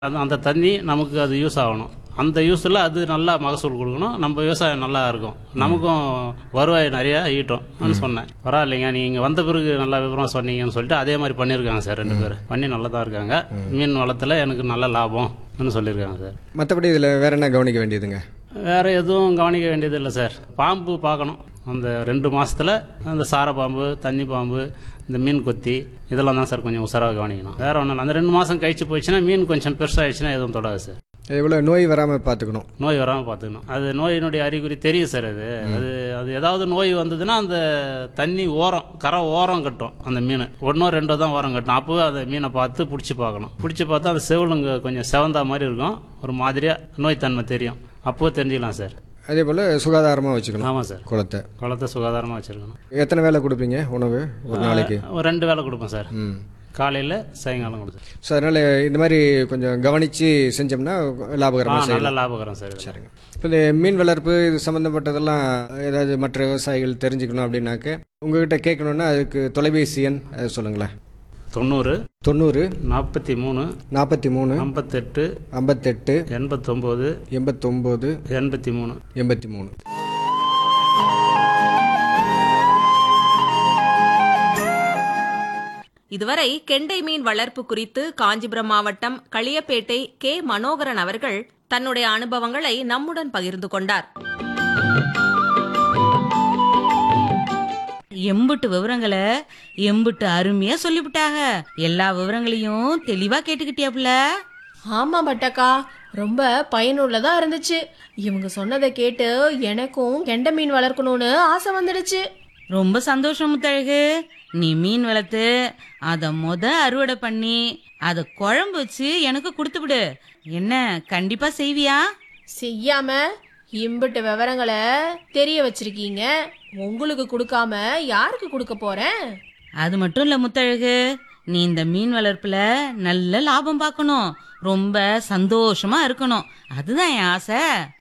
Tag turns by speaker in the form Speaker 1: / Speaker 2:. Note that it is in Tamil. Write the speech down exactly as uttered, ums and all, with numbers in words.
Speaker 1: அது அந்த தண்ணி நமக்கு அது யூஸ் ஆகணும். அந்த யூஸில் அது நல்லா மகசூல் கொடுக்கணும். நம்ம விவசாயம் நல்லா இருக்கும். நமக்கும் வருவாய் நிறையா ஈட்டும் சொன்னேன். பரவாயில்லைங்க, நீங்கள் வந்த பிறகு நல்லா விவரம் சொன்னீங்கன்னு சொல்லிட்டு அதே மாதிரி பண்ணியிருக்காங்க சார். ரெண்டு பேர் பண்ணி நல்லா தான் இருக்காங்க. மீன் வளத்தில் எனக்கு நல்ல லாபம்னு சொல்லியிருக்காங்க சார்.
Speaker 2: மற்றபடி இதில் வேற என்ன கவனிக்க வேண்டியதுங்க?
Speaker 1: வேறு எதுவும் கவனிக்க வேண்டியது இல்லை சார். பாம்பு பார்க்கணும். அந்த ரெண்டு மாதத்தில் அந்த சாரை பாம்பு, தண்ணி பாம்பு, இந்த மீன் கொத்தி இதெல்லாம் தான் சார் கொஞ்சம் உஷாராக கவனிக்கணும். வேறு ஒன்றும் இல்லை. அந்த ரெண்டு மாதம் கழிச்சு போயிடுச்சுன்னா மீன் கொஞ்சம் பெருசாகிடுச்சுன்னா எதுவும் தொடாது சார்.
Speaker 2: எவ்வளோ நோய் வராமல் பார்த்துக்கணும்.
Speaker 1: நோய் வராமல் பார்த்துக்கணும். அது நோயினுடைய அறிகுறி தெரியும் சார். அது அது அது ஏதாவது நோய் வந்ததுன்னா அந்த தண்ணி ஓரம், கரை ஓரம் கட்டும் அந்த மீன். ஒன்றோ ரெண்டோ தான் ஓரம் கட்டும். அப்போவே அந்த மீனை பார்த்து பிடிச்சி பார்க்கணும். பிடிச்சி பார்த்தா அந்த செவிலுங்க கொஞ்சம் செவந்தா மாதிரி இருக்கும். ஒரு மாதிரியாக நோய் தன்மை தெரியும். அப்போவே தெரிஞ்சுக்கலாம் சார்.
Speaker 2: அதே போல் சுகாதாரமாக வச்சுக்கணும்.
Speaker 1: ஆமாம் சார்.
Speaker 2: குளத்தை
Speaker 1: குளத்தை சுகாதாரமாக வச்சுருக்கணும்.
Speaker 2: எத்தனை வேளை கொடுப்பீங்க உணவு ஒரு நாளைக்கு?
Speaker 1: ஒரு ரெண்டு வேளை கொடுப்பேன் சார்.
Speaker 2: ம்
Speaker 1: காலையில் சாயங்காலம் கொடுத்து.
Speaker 2: ஸோ அதனால் இந்த மாதிரி கொஞ்சம் கவனித்து செஞ்சோம்னா லாபகரமாக செய்யலாம்.
Speaker 1: நல்ல லாபகரம் சார்.
Speaker 2: சரிங்க. இப்போ இந்த மீன் வளர்ப்பு இது சம்மந்தப்பட்டதெல்லாம் ஏதாவது மற்ற விவசாயிகள் தெரிஞ்சுக்கணும் அப்படின்னாக்க உங்ககிட்ட கேட்கணுன்னா அதுக்கு தொலைபேசி எண் அது சொல்லுங்களேன்.
Speaker 1: தொண்ணூறு
Speaker 2: தொண்ணூறு
Speaker 1: நாற்பத்தி மூணு
Speaker 2: நாற்பத்தி மூணு
Speaker 1: ஐம்பத்தெட்டு
Speaker 2: ஐம்பத்தெட்டு
Speaker 1: எண்பத்தொம்போது
Speaker 2: எண்பத்தொம்போது
Speaker 1: எண்பத்தி மூணு
Speaker 2: எண்பத்தி மூணு.
Speaker 3: இதுவரை கெண்டை மீன் வளர்ப்பு குறித்து காஞ்சிபுரம் மாவட்டம் களியப்பேட்டை கே மனோகரன் அவர்கள் தன்னுடைய அனுபவங்களை நம்முடன் பகிர்ந்து கொண்டார்.
Speaker 4: எம்புட்டு விவரங்களை எம்புட்டு அருமையா சொல்லிவிட்டாங்க. எல்லா விவரங்களையும் தெளிவா கேட்டுக்கிட்டியாப்புல?
Speaker 5: ஆமா பட்டக்கா, ரொம்ப பயனுள்ளதா இருந்துச்சு. இவங்க சொன்னதை கேட்டு எனக்கும் கெண்டை மீன் வளர்க்கணும்னு ஆசை வந்துடுச்சு.
Speaker 4: ரொம்ப சந்தோஷம் முத்தழகு. நீ மீன் வளர்த்து அத முத அறுவடை பண்ணி அத குழம்பு வச்சு எனக்கு கொடுத்து விடு. என்ன கண்டிப்பா செய்வியா?
Speaker 5: செய்யாம இம்பிட்டு விவரங்களை தெரிய வச்சிருக்கீங்க. உங்களுக்கு கொடுக்காம யாருக்கு கொடுக்க போறேன்?
Speaker 4: அது மட்டும் இல்ல முத்தழகு, நீ இந்த மீன் வளர்ப்புல நல்ல லாபம் பார்க்கணும், ரொம்ப சந்தோஷமா இருக்கணும். அதுதான் என் ஆசை.